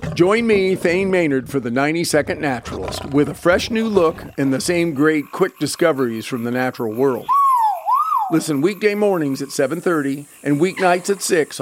Join me, Thane Maynard, for the 90-Second Naturalist, with a fresh new look and the same great quick discoveries from the natural world. Listen weekday mornings at 7:30 and weeknights at 6